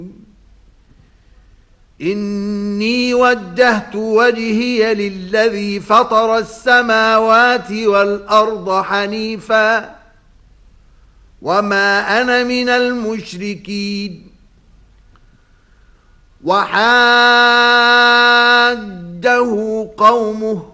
إني وجهت وجهي للذي فطر السماوات والأرض حنيفا وما أنا من المشركين. وحاجه قومه